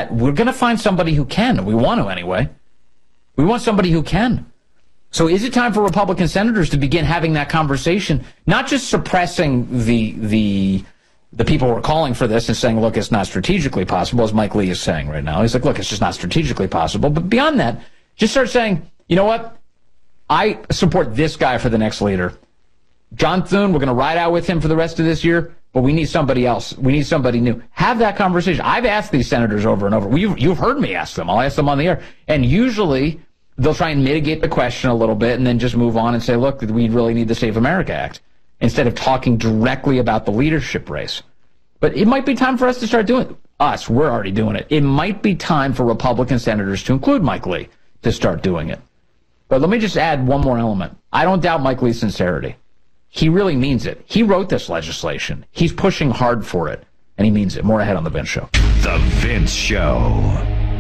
that, we're going to find somebody who can. We want to anyway. We want somebody who can. So is it time for Republican senators to begin having that conversation, not just suppressing the people who are calling for this and saying, look, it's not strategically possible, as Mike Lee is saying right now. He's like, look, it's just not strategically possible. But beyond that, just start saying, you know what? I support this guy for the next leader. John Thune, we're going to ride out with him for the rest of this year, but we need somebody else. We need somebody new. Have that conversation. I've asked these senators over and over. You've heard me ask them. I'll ask them on the air. And usually they'll try and mitigate the question a little bit and then just move on and say, look, we really need the Save America Act, instead of talking directly about the leadership race. But it might be time for us to start doing it. We're already doing it. It might be time for Republican senators to include Mike Lee to start doing it. But let me just add one more element. I don't doubt Mike Lee's sincerity. He really means it. He wrote this legislation. He's pushing hard for it, and he means it. More ahead on The Vince Show. The Vince Show.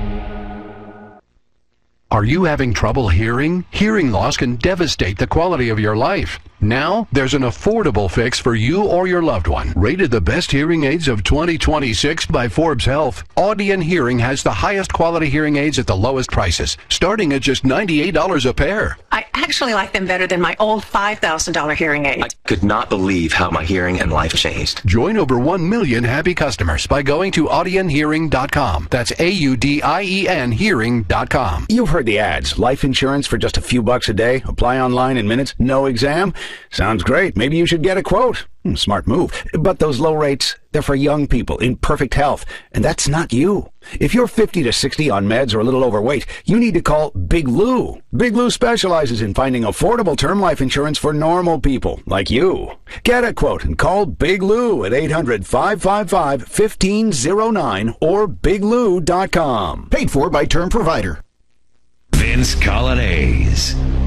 Are you having trouble hearing? Hearing loss can devastate the quality of your life. Now, there's an affordable fix for you or your loved one. Rated the best hearing aids of 2026 by Forbes Health, Audion Hearing has the highest quality hearing aids at the lowest prices, starting at just $98 a pair. I actually like them better than my old $5,000 hearing aid. I could not believe how my hearing and life changed. Join over 1 million happy customers by going to audionhearing.com. That's AUDIEN hearing.com. You've heard the ads. Life insurance for just a few bucks a day. Apply online in minutes. No exam. Sounds great. Maybe you should get a quote. Smart move. But those low rates, they're for young people in perfect health. And that's not you. If you're 50 to 60 on meds or a little overweight, you need to call Big Lou. Big Lou specializes in finding affordable term life insurance for normal people like you. Get a quote and call Big Lou at 800-555-1509 or biglou.com. Paid for by Term Provider. Vince Coglianese.